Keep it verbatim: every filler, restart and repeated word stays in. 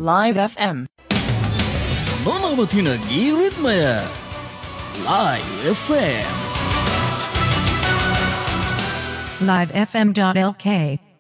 Live F M. නොනවතින ගීරිත්මය Live F M. live f m dot l k